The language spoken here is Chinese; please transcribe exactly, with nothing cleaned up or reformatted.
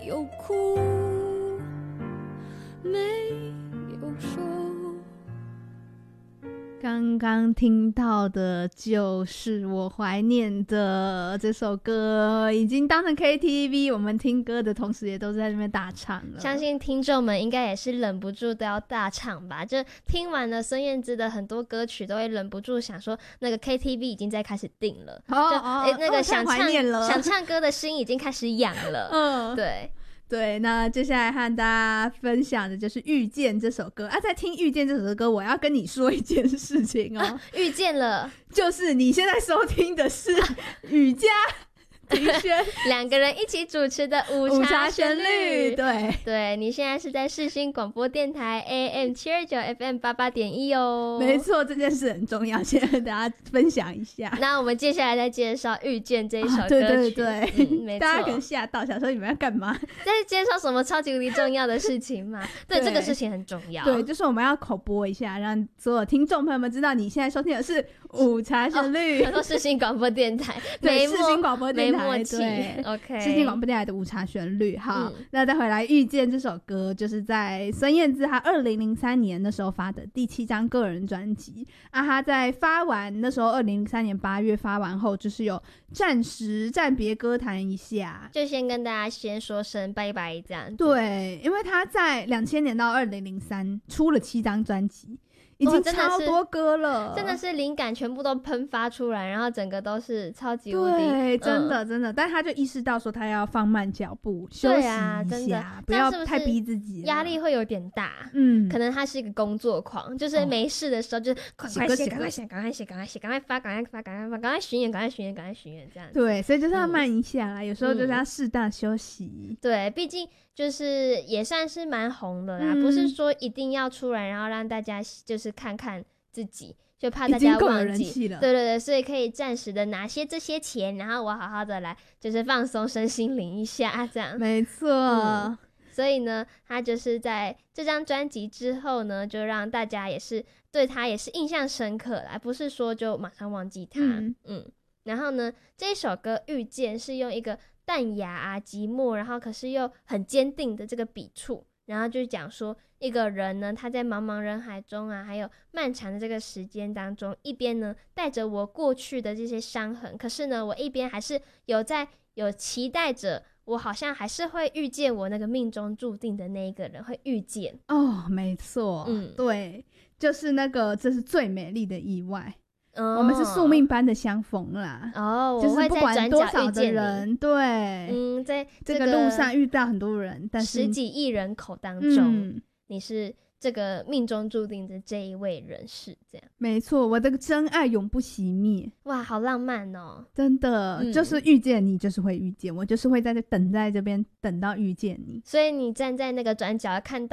有哭，没有说。 刚刚听到的就是我怀念的这首歌，已经当成 K T V， 我们听歌的同时也都在这边大唱了。 相信听众们应该也是忍不住都要大唱吧，就听完了孙燕姿的很多歌曲都会忍不住想说那个 K T V 已经在开始定了， 哦就、 哦欸、那个想唱、 哦、 想唱歌的心已经开始痒了。嗯，对对，那接下来和大家分享的就是《遇见》这首歌啊。在听《遇见》这首歌，我要跟你说一件事情哦。 啊、遇见了， 就是你现在收听的是雨佳庭轩两个人一起主持的午茶旋律。 对对，你现在是在世新广播电台 A M 七二九 F M 八八点一哦。 没错，这件事很重要，先跟大家分享一下。 那我们接下来再介绍《遇见》这一首歌曲。啊、 对对对， 嗯、没错， 大家可能吓到，想说你们要干嘛？ 在介绍什么超级无敌重要的事情嘛？对，对这个事情很重要。 对，就是我们要口播一下，让所有听众朋友们知道你现在收听的是午茶旋律。 他说世新广播电台， 对，世新广播电台， 没默契。 对 OK， 世新广播电台的午茶旋律。好、 嗯， 那再回来《遇见》这首歌，就是在孙燕姿她二零零三年的时候发的第七张个人专辑啊。她在发完那时候二零零三年八月发完后，就是有暂时暂别歌坛一下， 就先跟大家先说声拜拜这样子。 对，因为她在两千年到二零零三出了七张专辑。已经超多歌了、 哦、真的是灵感全部都喷发出来，然后整个都是超级无敌。 对，真的、嗯、真的，但他就意识到说他要放慢脚步，休息一下、啊、真的不要太逼自己， 压力会有点大。 嗯， 可能他是一个工作狂，就是没事的时候、哦、就是赶快写赶快写赶快写赶快写赶快发赶快发赶快发赶快巡演赶快巡演赶快巡演这样子。 对，所以就是要慢一下啦、嗯、有时候就是要适当休息、 嗯、对，毕竟就是也算是蛮红的啦、嗯、不是说一定要出来然后让大家就是看看自己，就怕大家忘记了。对对对，所以可以暂时的拿些这些钱，然后我好好的来就是放松身心灵一下这样。 没错、嗯、 所以呢他就是在这张专辑之后呢就让大家也是对他也是印象深刻啦，不是说就马上忘记他。 嗯, 嗯然后呢这一首歌遇见是用一个淡雅啊寂寞然后可是又很坚定的这个笔触，然后就讲说一个人呢他在茫茫人海中啊还有漫长的这个时间当中，一边呢带着我过去的这些伤痕，可是呢我一边还是有在有期待着我好像还是会遇见我那个命中注定的那一个人会遇见。 哦没错，嗯，对，就是那个这是最美丽的意外。哦、我们是宿命般的相逢啦。 哦， 就是不管多少的人，对， 嗯，在这个路上遇到很多人，但是十几亿人口当中、嗯，你是这个命中注定的这一位人士，这样没错。我的真爱永不熄灭， 哇，好浪漫哦！ 真的、嗯，就是遇见你，就是会遇见我，就是会在这等在这边等到遇见你。 所以你站在那个转角看到。